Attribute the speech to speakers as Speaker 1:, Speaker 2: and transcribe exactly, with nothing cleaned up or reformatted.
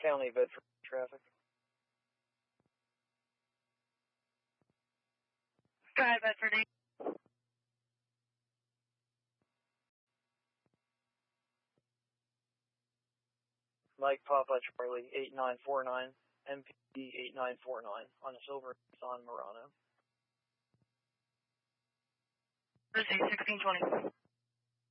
Speaker 1: County Bedford traffic.
Speaker 2: Go ahead, Bedford eight.
Speaker 1: Mike Papa Charlie eight nine four nine, M P D eight nine four nine on a silver Nissan Murano.
Speaker 2: This is sixteen twenty.